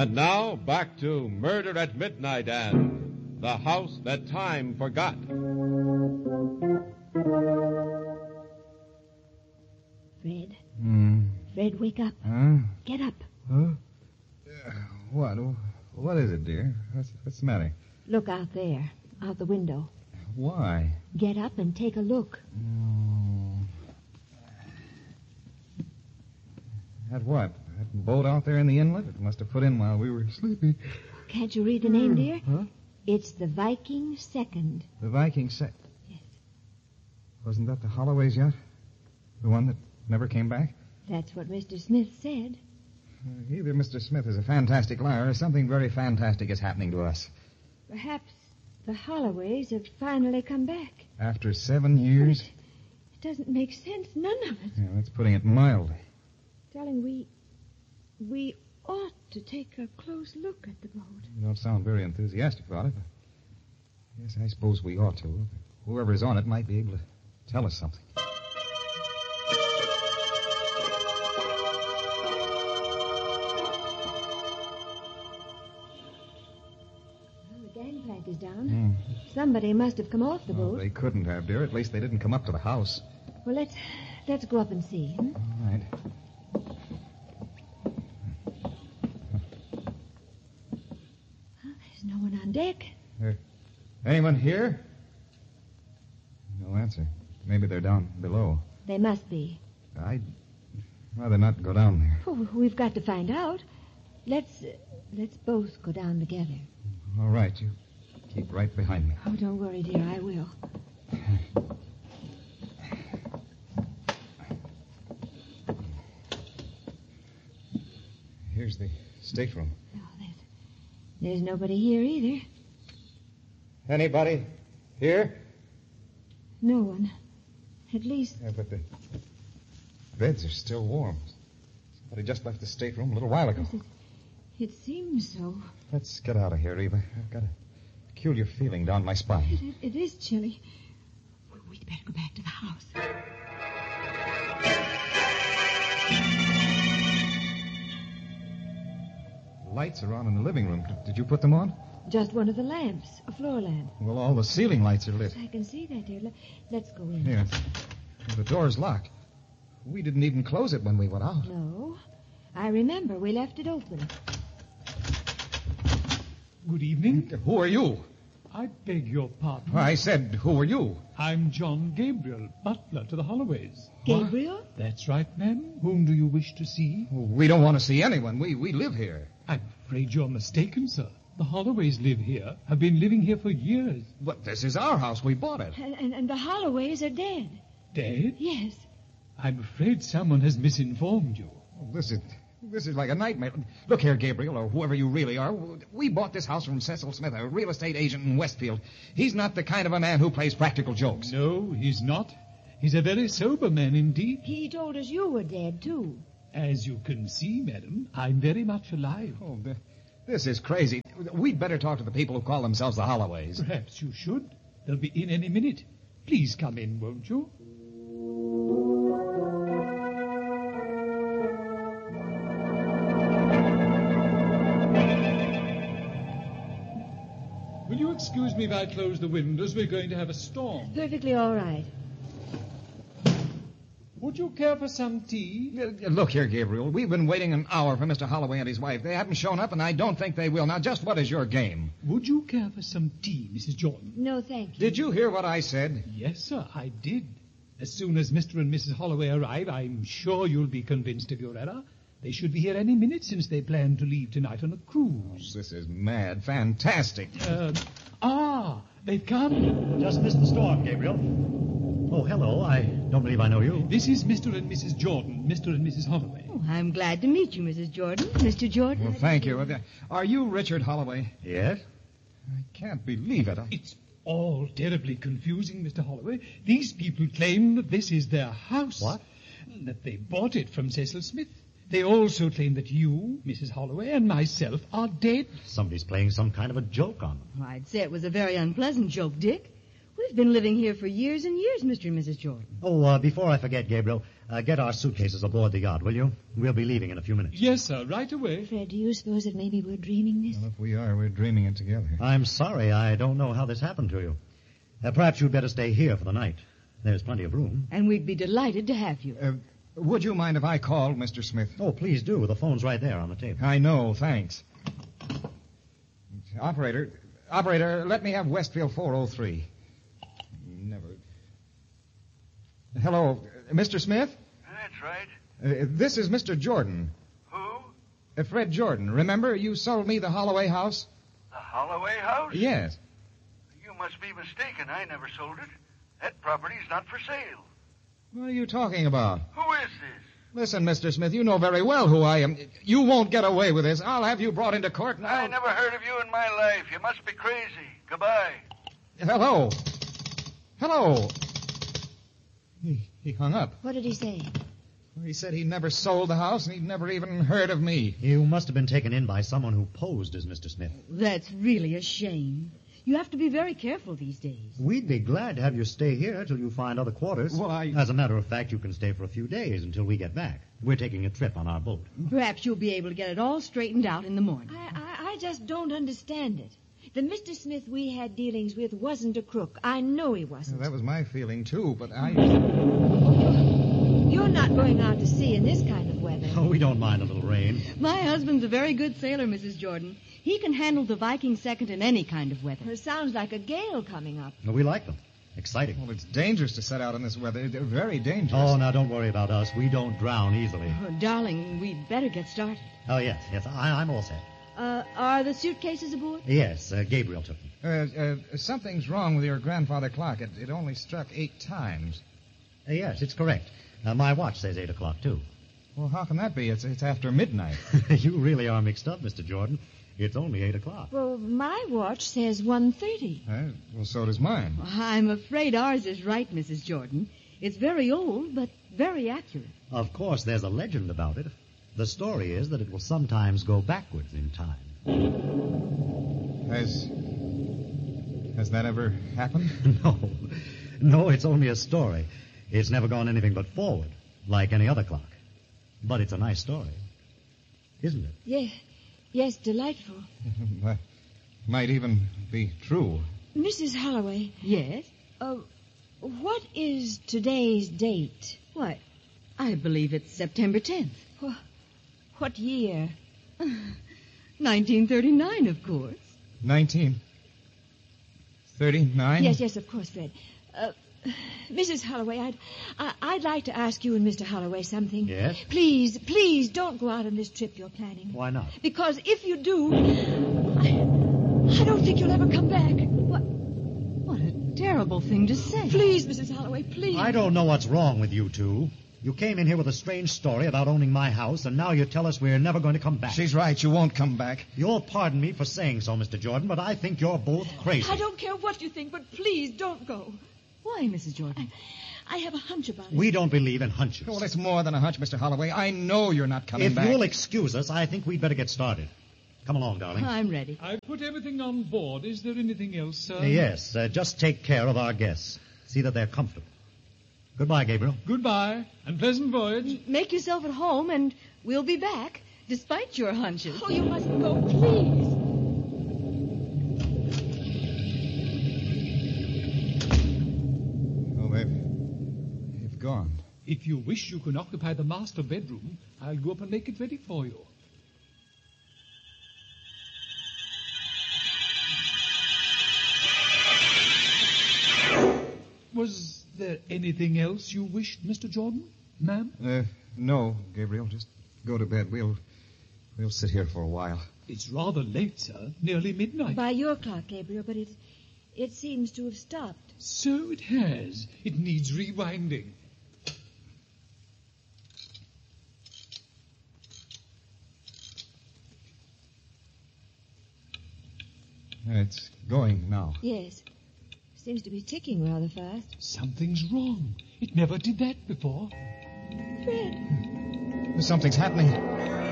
And now, back to Murder at Midnight and The House That Time Forgot. Fred. Fred, wake up. Huh? Get up. Huh? What? What is it, dear? What's the matter? Look out there, out the window. Why? Get up and take a look. Oh. That what? That boat out there in the inlet? It must have put in while we were sleeping. Can't you read the name, dear? Huh? It's the Viking Second. The Viking set. Yes. Wasn't that the Holloway's yacht? The one that never came back? That's what Mr. Smith said. Either Mr. Smith is a fantastic liar or something very fantastic is happening to us. Perhaps the Holloways have finally come back. After 7 years? It doesn't make sense, none of it. Yeah, that's putting it mildly. Darling, we ought to take a close look at the boat. You don't sound very enthusiastic about it, but yes, I suppose we ought to. Whoever's on it might be able to tell us something. The gangplank is down. Somebody must have come off the boat. They couldn't have, dear. At least they didn't come up to the house. Well, let's go up and see. All right. There's no one on deck. Anyone here? No answer. Maybe they're down below. They must be. I'd rather not go down there. Oh, we've got to find out. Let's both go down together. All right, you keep right behind me. Oh, don't worry, dear. I will. Here's the stateroom. Oh, there's nobody here either. Anybody here? No one. At least... Yeah, but the beds are still warm. Somebody just left the stateroom a little while ago. It seems so. Let's get out of here, Eva. I've got a peculiar feeling down my spine. It is chilly. We'd better go back to the house. Lights are on in the living room. Did you put them on? Just one of the lamps, a floor lamp. Well, all the ceiling lights are lit. I can see that, dear. Let's go in. Yes. Well, the door's locked. We didn't even close it when we went out. No. I remember we left it open. Good evening. Who are you? I beg your pardon. I said, who are you? I'm John Gabriel, butler to the Holloways. Gabriel? That's right, ma'am. Whom do you wish to see? We don't want to see anyone. We live here. I'm afraid you're mistaken, sir. The Holloways live here, have been living here for years. But this is our house. We bought it. And the Holloways are dead. Dead? Yes. I'm afraid someone has misinformed you. This is like a nightmare. Look here, Gabriel, or whoever you really are. We bought this house from Cecil Smith, a real estate agent in Westfield. He's not the kind of a man who plays practical jokes. No, he's not. He's a very sober man indeed. He told us you were dead, too. As you can see, madam, I'm very much alive. Oh, this is crazy. We'd better talk to the people who call themselves the Holloways. Perhaps you should. They'll be in any minute. Please come in, won't you? Will you excuse me if I close the windows? We're going to have a storm. Perfectly all right. Would you care for some tea? Look here, Gabriel. We've been waiting an hour for Mr. Holloway and his wife. They haven't shown up, and I don't think they will. Now, just what is your game? Would you care for some tea, Mrs. Jordan? No, thank you. Did you hear what I said? Yes, sir, I did. As soon as Mr. and Mrs. Holloway arrive, I'm sure you'll be convinced of your error. They should be here any minute since they plan to leave tonight on a cruise. This is mad. Fantastic. They've come. Just missed the storm, Gabriel. Oh, hello. I don't believe I know you. This is Mr. and Mrs. Jordan, Mr. and Mrs. Holloway. Oh, I'm glad to meet you, Mrs. Jordan. Mr. Jordan? Well, thank you. Are you Richard Holloway? Yes? I can't believe it. It's all terribly confusing, Mr. Holloway. These people claim that this is their house. What? That they bought it from Cecil Smith. They also claim that you, Mrs. Holloway, and myself are dead. Somebody's playing some kind of a joke on them. Well, I'd say it was a very unpleasant joke, Dick. We've been living here for years and years, Mr. and Mrs. Jordan. Oh, before I forget, Gabriel, Get our suitcases aboard the yacht, will you? We'll be leaving in a few minutes. Yes, sir, right away. Fred, do you suppose that maybe we're dreaming this? Well, if we are, we're dreaming it together. I'm sorry. I don't know how this happened to you. Perhaps you'd better stay here for the night. There's plenty of room. And we'd be delighted to have you. Would you mind if I called, Mr. Smith? Oh, please do. The phone's right there on the table. I know, thanks. Operator, let me have Westfield 403. Never. Hello, Mr. Smith? That's right. This is Mr. Jordan. Who? Fred Jordan. Remember, you sold me the Holloway house? The Holloway house? Yes. You must be mistaken. I never sold it. That property's not for sale. What are you talking about? Who is this? Listen, Mr. Smith, you know very well who I am. You won't get away with this. I'll have you brought into court and I never heard of you in my life. You must be crazy. Goodbye. Hello. He hung up. What did he say? He said he never sold the house and he'd never even heard of me. You must have been taken in by someone who posed as Mr. Smith. That's really a shame. You have to be very careful these days. We'd be glad to have you stay here till you find other quarters. Well, As a matter of fact, you can stay for a few days until we get back. We're taking a trip on our boat. Perhaps you'll be able to get it all straightened out in the morning. I just don't understand it. The Mr. Smith we had dealings with wasn't a crook. I know he wasn't. That was my feeling, too, but You're not going out to sea in this kind of weather. Oh, we don't mind a little rain. My husband's a very good sailor, Mrs. Jordan. He can handle the Viking second in any kind of weather. It sounds like a gale coming up. No, we like them. Exciting. Well, it's dangerous to set out in this weather. They're very dangerous. Oh, now don't worry about us. We don't drown easily. Oh, darling, we'd better get started. Oh, yes. I'm all set. Are the suitcases aboard? Yes, Gabriel took them. Something's wrong with your grandfather clock. It only struck 8 times. Yes, it's correct. My watch says 8 o'clock, too. Well, how can that be? It's after midnight. You really are mixed up, Mr. Jordan. It's only 8 o'clock. Well, my watch says 1:30. Well, so does mine. I'm afraid ours is right, Mrs. Jordan. It's very old, but very accurate. Of course, there's a legend about it. The story is that it will sometimes go backwards in time. Has that ever happened? No, it's only a story. It's never gone anything but forward, like any other clock. But it's a nice story, isn't it? Yes, delightful. Might even be true. Mrs. Holloway. Yes? What is today's date? Why, I believe it's September 10th. What year? 1939, of course. 1939? Yes, of course, Fred. Mrs. Holloway, I'd like to ask you and Mr. Holloway something. Yes? Please don't go out on this trip you're planning. Why not? Because if you do, I don't think you'll ever come back. What a terrible thing to say. Please, Mrs. Holloway, please. I don't know what's wrong with you two. You came in here with a strange story about owning my house, and now you tell us we're never going to come back. She's right. You won't come back. You'll pardon me for saying so, Mr. Jordan, but I think you're both crazy. I don't care what you think, but please don't go. Why, Mrs. Jordan? I have a hunch about it. We don't believe in hunches. Well, it's more than a hunch, Mr. Holloway. I know you're not coming back. If you'll excuse us, I think we'd better get started. Come along, darling. I'm ready. I've put everything on board. Is there anything else, sir? Yes, just take care of our guests. See that they're comfortable. Goodbye, Gabriel. Goodbye, and pleasant voyage. Make yourself at home, and we'll be back, despite your hunches. Oh, you mustn't go, please. Oh, they've gone. If you wish, you can occupy the master bedroom. I'll go up and make it ready for you. Was there anything else you wished, Mr. Jordan, ma'am? No, Gabriel. Just go to bed. We'll sit here for a while. It's rather late, sir. Nearly midnight. By your clock, Gabriel, but it seems to have stopped. So it has. It needs rewinding. It's going now. Yes. Seems to be ticking rather fast. Something's wrong. It never did that before. Fred. Something's happening.